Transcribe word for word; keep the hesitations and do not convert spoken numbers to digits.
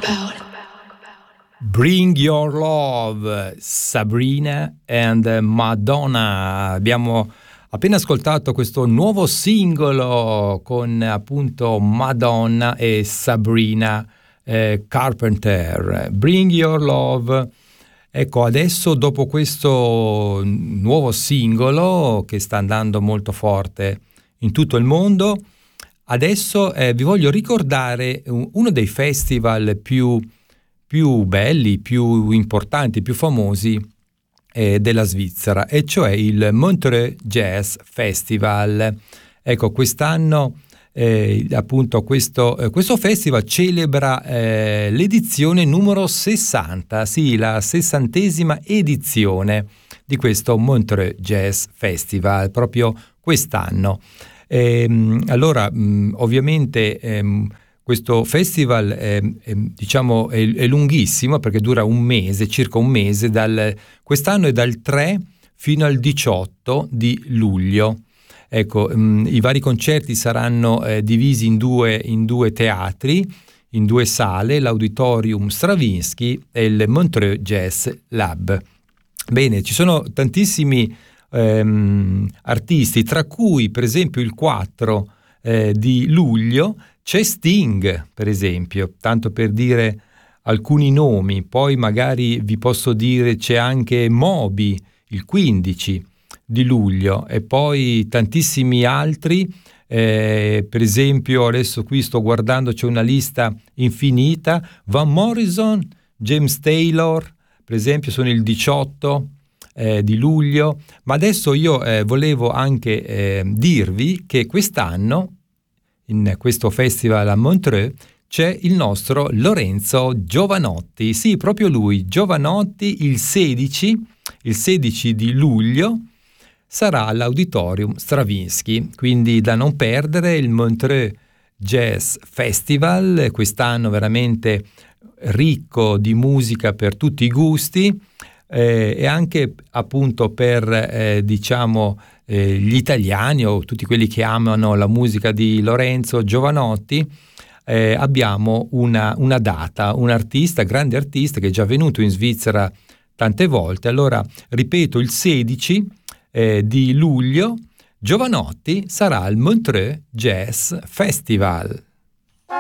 Bring Your Love, Sabrina and Madonna. Abbiamo appena ascoltato questo nuovo singolo con appunto Madonna e Sabrina eh, Carpenter. Bring Your Love. Ecco, adesso dopo questo nuovo singolo che sta andando molto forte in tutto il mondo, adesso eh, vi voglio ricordare uno dei festival più più belli, più importanti, più famosi eh, della Svizzera, e cioè il Montreux Jazz Festival. Ecco, quest'anno eh, appunto questo, eh, questo festival celebra eh, l'edizione numero sessanta, sì, la sessantesima edizione di questo Montreux Jazz Festival, proprio quest'anno. Ehm, allora, mh, ovviamente ehm, questo festival è, è, diciamo, è, è lunghissimo perché dura un mese, circa un mese, dal, quest'anno è dal tre fino al diciotto di luglio. Ecco, mh, i vari concerti saranno eh, divisi in due, in due teatri, in due sale, l'Auditorium Stravinsky e il Montreux Jazz Lab. Bene, ci sono tantissimi ehm, artisti, tra cui per esempio il quattro eh, di luglio c'è Sting, per esempio, tanto per dire alcuni nomi. Poi magari vi posso dire c'è anche Moby il quindici di luglio e poi tantissimi altri, eh, per esempio adesso qui sto guardando, c'è una lista infinita. Van Morrison, James Taylor, per esempio, sono il diciotto eh, di luglio. Ma adesso io eh, volevo anche eh, dirvi che quest'anno in questo festival a Montreux c'è il nostro Lorenzo Giovanotti, sì, proprio lui, Giovanotti, il sedici, il sedici di luglio sarà all'Auditorium Stravinsky, quindi da non perdere il Montreux Jazz Festival, quest'anno veramente ricco di musica per tutti i gusti eh, e anche appunto per eh, diciamo Eh, gli italiani o tutti quelli che amano la musica di Lorenzo Giovanotti. Eh, abbiamo una, una data, un artista, grande artista che è già venuto in Svizzera tante volte. Allora ripeto, il sedici eh, di luglio Giovanotti sarà al Montreux Jazz Festival.